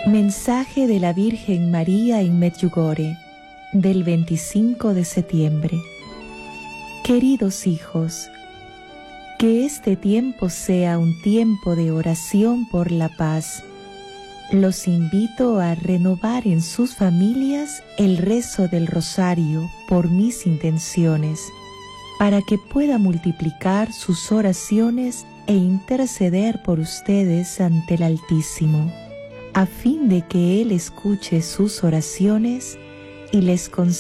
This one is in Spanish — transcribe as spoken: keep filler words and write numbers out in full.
Mensaje de la Virgen María en Medjugorje, del veinticinco de septiembre. Queridos hijos, que este tiempo sea un tiempo de oración por la paz. Los invito a renovar en sus familias el rezo del rosario por mis intenciones, para que pueda multiplicar sus oraciones e interceder por ustedes ante el Altísimo, a fin de que Él escuche sus oraciones y les conceda